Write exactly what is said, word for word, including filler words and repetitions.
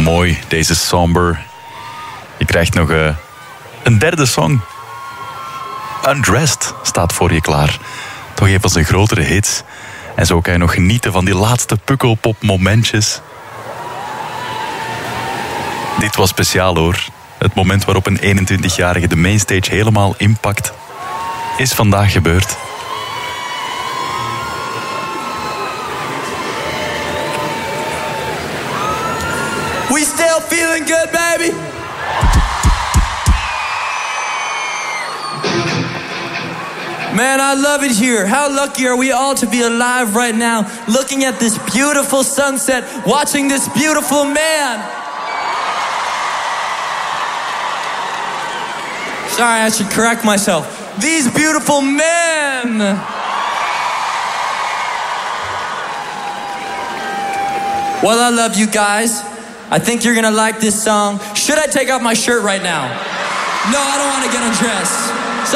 Mooi, deze somber. Je krijgt nog uh, een derde song. Undressed staat voor je klaar. Toch een van zijn grotere hits. En zo kan je nog genieten van die laatste pukkelpop momentjes. Dit was speciaal hoor. Het moment waarop een eenentwintigjarige de mainstage helemaal inpakt, is vandaag gebeurd. We still feeling good, baby. Man, I love it here. How lucky are we all to be alive right now, looking at this beautiful sunset, watching this beautiful man. Sorry, I should correct myself. These beautiful men. Well, I love you guys. I think you're gonna like this song. Should I take off my shirt right now? No, I don't want to get undressed.